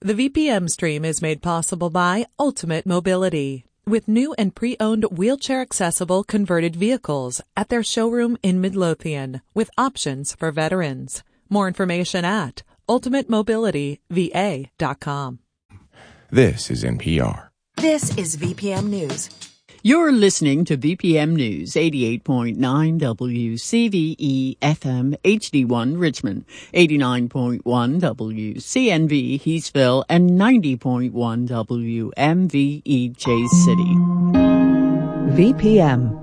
The VPM stream is made possible by Ultimate Mobility, with new and pre-owned wheelchair-accessible converted vehicles at their showroom in Midlothian, with options for veterans. More information at ultimatemobilityva.com. This is NPR. This is VPM News. You're listening to VPM News, 88.9 WCVE FM HD1 Richmond, 89.1 WCNV Heathville, and 90.1 WMVE J City. VPM.